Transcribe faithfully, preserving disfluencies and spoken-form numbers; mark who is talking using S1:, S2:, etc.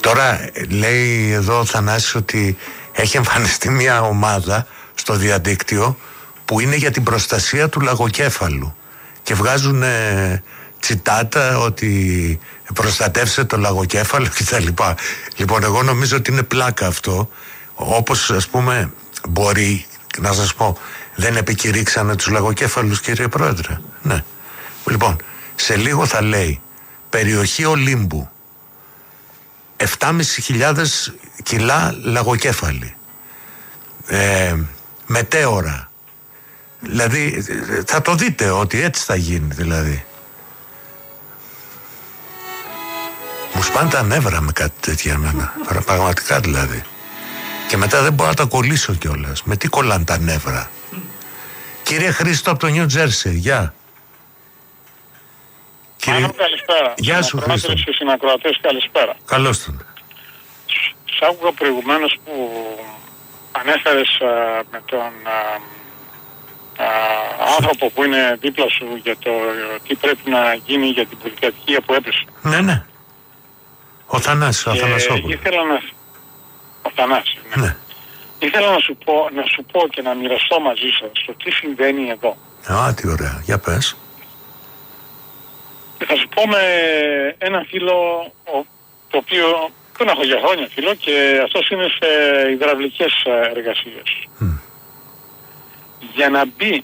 S1: Τώρα λέει εδώ ο Θανάσης ότι έχει εμφανιστεί μια ομάδα στο διαδίκτυο που είναι για την προστασία του λαγοκέφαλου και βγάζουν ε, τσιτάτα ότι προστατεύσε το λαγοκέφαλο κτλ. Λοιπόν, εγώ νομίζω ότι είναι πλάκα αυτό. Όπως, ας πούμε, μπορεί να σας πω, δεν επικηρύξανε τους λαγοκέφαλους, κύριε Πρόεδρε? Ναι. Λοιπόν, σε λίγο θα λέει περιοχή Ολύμπου, επτά χιλιάδες πεντακόσια κιλά λαγοκέφαλοι, ε, μετέωρα. Δηλαδή θα το δείτε ότι έτσι θα γίνει. Δηλαδή μου σπάνε τα νεύρα με κάτι τέτοια εμένα, πραγματικά δηλαδή. Και μετά δεν μπορώ να τα κολλήσω κιόλας. Με τι κολλάνε τα νεύρα? Κύριε Χρήστο από το Νιου Τζέρσι, γεια.
S2: Κύριε... Μάλλον, καλησπέρα.
S1: Γεια σου, Χρήστο.
S2: Στους συνακροατές, καλησπέρα.
S1: Καλώς τον.
S2: Σ' άκουγα προηγουμένως που ανέφερες α, με τον α, α, άνθρωπο που είναι δίπλα σου για το τι πρέπει να γίνει για την πολυκατοικία που έπεσε.
S1: Ναι, ναι. Ο Θανάσης, ο Θανασόπουλος.
S2: Ήθελα να... Ο Θανάσης, ναι.
S1: ναι.
S2: Ήθελα να σου, πω, να σου πω και να μοιραστώ μαζί σας το τι συμβαίνει εδώ.
S1: Α, τι ωραία. Για πες.
S2: Και θα σου πω με ένα φίλο, το οποίο τον έχω για χρόνια φίλο, και αυτός είναι σε υδραυλικές εργασίες. Mm. Για να μπει